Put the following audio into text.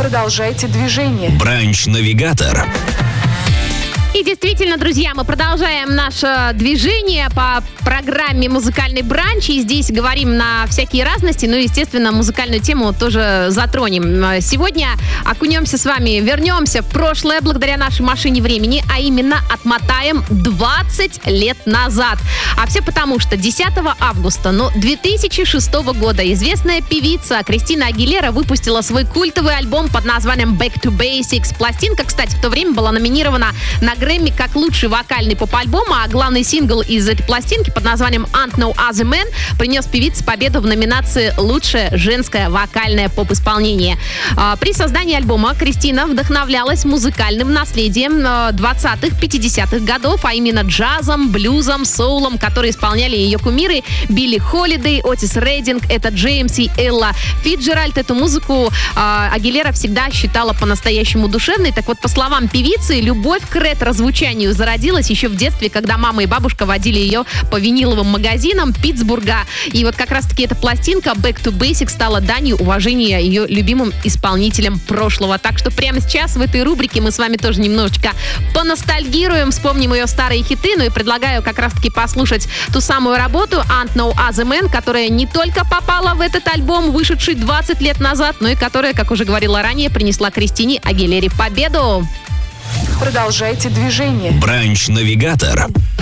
Продолжайте движение. Бранч-навигатор. И действительно, друзья, мы продолжаем наше движение по программе «Музыкальный бранч». И здесь говорим на всякие разности, ну, естественно, музыкальную тему тоже затронем. Сегодня окунемся с вами, вернемся в прошлое благодаря нашей машине времени, а именно отмотаем 20 лет назад. А все потому, что 10 августа 2006 года известная певица Кристина Агилера выпустила свой культовый альбом под названием «Back to Basics». Пластинка, кстати, в то время была номинирована на Грэмми как лучший вокальный поп-альбом, а главный сингл из этой пластинки под названием «Ain't No Other Man» принес певице победу в номинации «Лучшее женское вокальное поп-исполнение». При создании альбома Кристина вдохновлялась музыкальным наследием 20-х, 50-х годов, а именно джазом, блюзом, соулом, которые исполняли ее кумиры Билли Холидей, Отис Рейдинг, это Джеймс и Элла Фитджеральд. Эту музыку Агилера всегда считала по-настоящему душевной. Так вот, по словам певицы, любовь к ретро-звучанию зародилась еще в детстве, когда мама и бабушка водили ее по виниловым магазинам Питтсбурга. И вот как раз-таки эта пластинка «Back to Basics» стала данью уважения ее любимым исполнителям прошлого. Так что прямо сейчас в этой рубрике мы с вами тоже немножечко поностальгируем, вспомним ее старые хиты, ну и предлагаю как раз-таки послушать ту самую работу «Ain't No Other Man», которая не только попала в этот альбом, вышедший 20 лет назад, но и которая, как уже говорила ранее, принесла Кристине Агилере победу. Продолжайте движение. Бранч-навигатор.